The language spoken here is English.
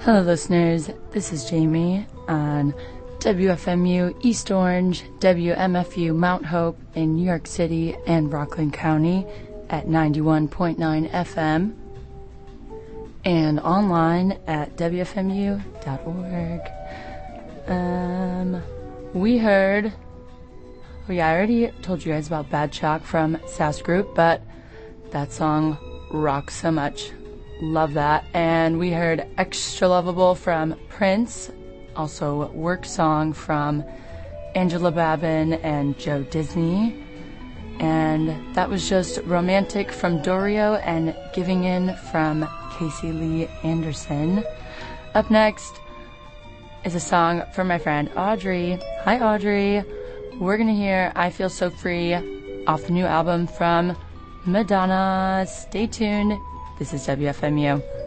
Hello, listeners. This is Jamie on WFMU East Orange, WMFU Mount Hope in New York City and Rockland County at 91.9 FM and online at WFMU.org. I already told you guys about Bad Chalk from Sass Group, but that song rocks so much. Love that. And we heard Extra Lovable from Prince, also Work Song from Angela Babin and Joe Disney. And that was just Romantic from Dorio and Giving In from Casey Lee Anderson. Up next is a song from my friend Audrey. Hi, Audrey. We're going to hear I Feel So Free off the new album from Madonna. Stay tuned. This is WFMU.